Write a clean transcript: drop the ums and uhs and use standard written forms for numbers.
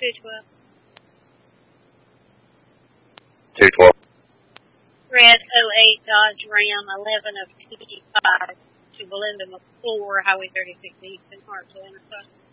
212. 212. Red 08 Dodge Ram 11 of 25 to Belinda McClure, Highway 36 East in Hartsville, Minnesota.